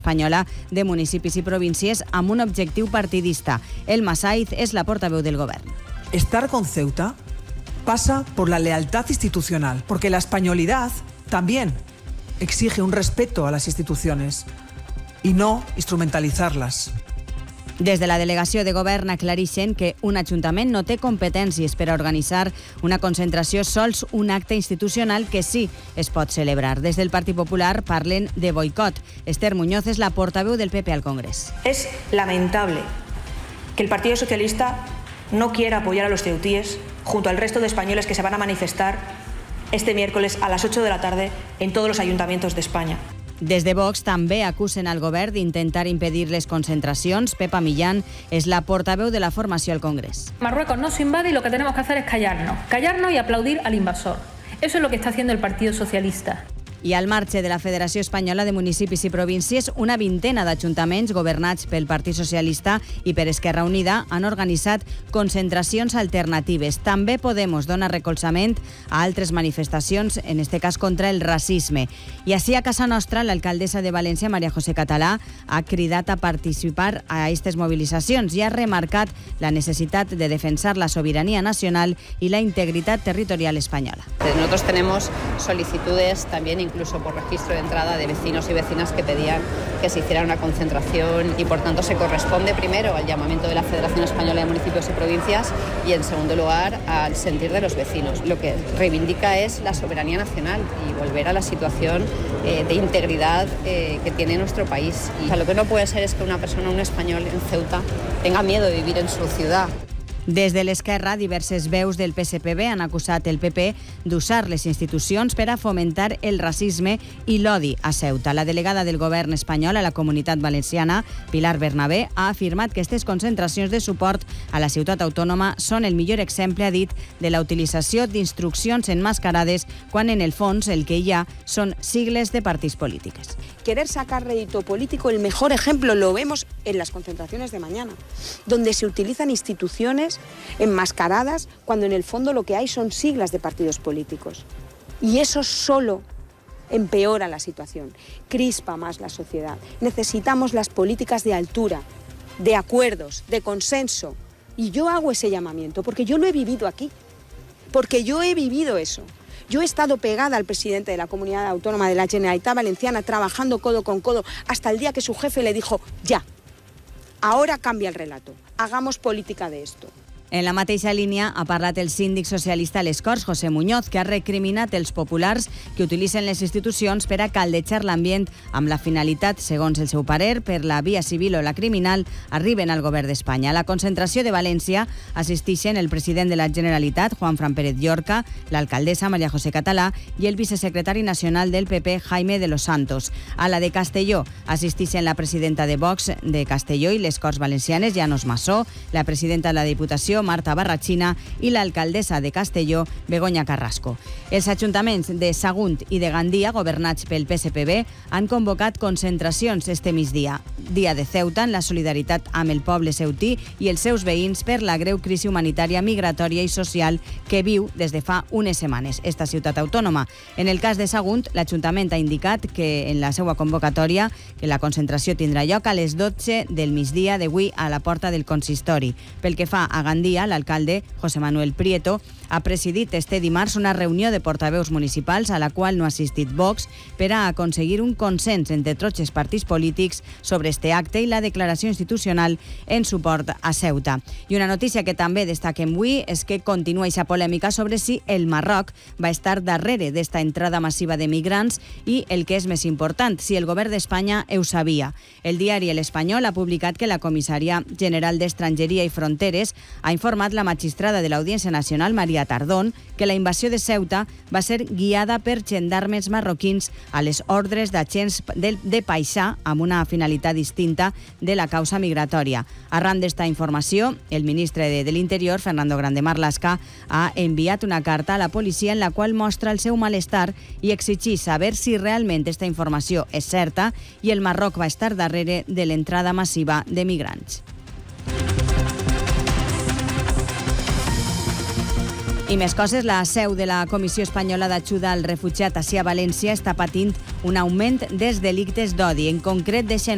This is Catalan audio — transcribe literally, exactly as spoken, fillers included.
Espanyola de Municipis i Províncies amb un objectiu partidista. Elma Saiz és la portaveu del govern. Estar con Ceuta pasa por la lealtad institucional, porque la españolidad también exige un respeto a las instituciones y no instrumentalizarlas. Des de la delegació de govern aclareixen que un ajuntament no té competències per a organitzar una concentració, sols un acte institucional que sí es pot celebrar. Des del Partit Popular parlen de boicot. Esther Muñoz és la portaveu del P P al Congrés. Es lamentable que el Partido Socialista no quiera apoyar a los ceutíes junto al resto de españoles que se van a manifestar este miércoles a las ocho de la tarde en todos los ayuntamientos de España. Des de Vox també acusen al govern d'intentar impedir les concentracions. Pepa Millán és la portaveu de la formació al Congrés. Marruecos nos invade y lo que tenemos que hacer es callarnos. Callarnos y aplaudir al invasor. Eso es lo que está haciendo el Partido Socialista. I al marge de la Federació Espanyola de Municipis i Províncies, una vintena d'ajuntaments governats pel Partit Socialista i per Esquerra Unida han organitzat concentracions alternatives. També Podemos dona recolzament a altres manifestacions, en este cas contra el racisme. I així a casa nostra, l'alcaldessa de València, María José Català, ha cridat a participar a aquestes mobilitzacions i ha remarcat la necessitat de defensar la sobirania nacional y la integridad territorial espanyola. Nosotros tenemos solicitudes también incluso por registro de entrada de vecinos y vecinas que pedían que se hiciera una concentración y por tanto se corresponde primero al llamamiento de la Federación Española de Municipios y Provincias y en segundo lugar al sentir de los vecinos. Lo que reivindica es la soberanía nacional y volver a la situación eh, de integridad eh, que tiene nuestro país. Y, o sea, lo que no puede ser es que una persona, un español en Ceuta, tenga miedo de vivir en su ciudad. Des de l'Esquerra, diverses veus del P S P B han acusat el P P d'usar les institucions per a fomentar el racisme i l'odi a Ceuta. La delegada del govern espanyol a la Comunitat Valenciana, Pilar Bernabé, ha afirmat que aquestes concentracions de suport a la ciutat autònoma són el millor exemple, ha dit, de la utilització d'instruccions enmascarades quan en el fons el que hi ha són sigles de partits polítics. Querer sacar rédito político, el mejor ejemplo lo vemos en las concentraciones de mañana, donde se utilizan instituciones enmascaradas cuando en el fondo lo que hay son siglas de partidos políticos. Y eso solo empeora la situación, crispa más la sociedad. Necesitamos las políticas de altura, de acuerdos, de consenso. Y yo hago ese llamamiento porque yo lo he vivido aquí, porque yo he vivido eso. Yo he estado pegada al presidente de la Comunidad Autónoma de la Generalitat Valenciana, trabajando codo con codo, hasta el día que su jefe le dijo, ya, ahora cambia el relato, hagamos política de esto. En la mateixa línia ha parlat el síndic socialista a les Corts, José Muñoz, que ha recriminat els populars que utilitzen les institucions per a caldejar l'ambient amb la finalitat, segons el seu parer, per la via civil o la criminal, arriben al govern d'Espanya. A la concentració de València assisteixen el president de la Generalitat, Juan Fran Pérez Llorca, l'alcaldessa María José Català i el vicesecretari nacional del P P, Jaime de los Santos. A la de Castelló assisteixen la presidenta de Vox de Castelló i les Corts Valencianes, Llanos Massó, la presidenta de la Diputació, Marta Barrachina, i l'alcaldessa de Castelló, Begoña Carrasco. Els ajuntaments de Sagunt i de Gandia, governats pel P S P B, han convocat concentracions este migdia. Dia de Ceuta en la solidaritat amb el poble ceutí i els seus veïns per la greu crisi humanitària, migratòria i social que viu des de fa unes setmanes esta ciutat autònoma. En el cas de Sagunt, l'Ajuntament ha indicat que en la seva convocatòria que la concentració tindrà lloc a les dotze del migdia d'avui a la porta del consistori. Pel que fa a Gandia, l'alcalde José Manuel Prieto ha presidit este dimarts una reunió de portaveus municipals a la qual no ha assistit Vox per a aconseguir un consens entre tots els partits polítics sobre este acte i la declaració institucional en suport a Ceuta. I una notícia que també destaquem avui és que continua aquesta polèmica sobre si el Marroc va estar darrere d'esta entrada massiva de migrants i, el que és més important, si el govern d'Espanya ho sabia. El diari El Espanyol ha publicat que la Comissària General d'Estrangeria i Fronteres ha informat la magistrada de l'Audiència Nacional, Maria Tardón, que la invasió de Ceuta va ser guiada per gendarmes marroquins a les ordres d'agents de, de paisà amb una finalitat distinta de la causa migratòria. Arran d'esta informació, el ministre de, de l'Interior, Fernando Grande Marlaska, ha enviat una carta a la policia en la qual mostra el seu malestar i exigeix saber si realment aquesta informació és certa i el Marroc va estar darrere de l'entrada massiva de migrants. I més coses, la seu de la Comissió Espanyola d'Ajuda al Refugiat ací a València està patint un augment dels delictes d'odi, en concret de xenofòbia.